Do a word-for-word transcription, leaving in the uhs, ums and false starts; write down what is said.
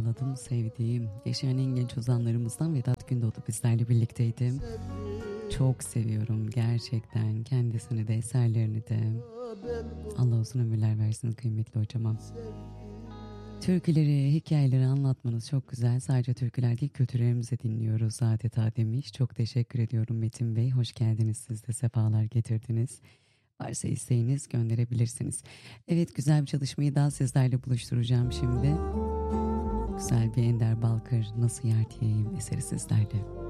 bağladım sevdiğim. Yaşayan en genç ozanlarımızdan Vedat Gündoğdu bizlerle birlikteydi. Çok seviyorum gerçekten kendisini de eserlerini de. Allah uzun ömürler versin kıymetli hocama. Türküleri, hikayeleri anlatmanız çok güzel. Sadece türküler değil, kültürlerimizi dinliyoruz adeta demiş. Çok teşekkür ediyorum Metin Bey. Hoş geldiniz, siz de sefalar getirdiniz. Varsa isteğiniz gönderebilirsiniz. Evet, güzel bir çalışmayı daha sizlerle buluşturacağım şimdi. Güzel bir Ender Balkır Nasıl Yer Diyeyim eseri sizlerle.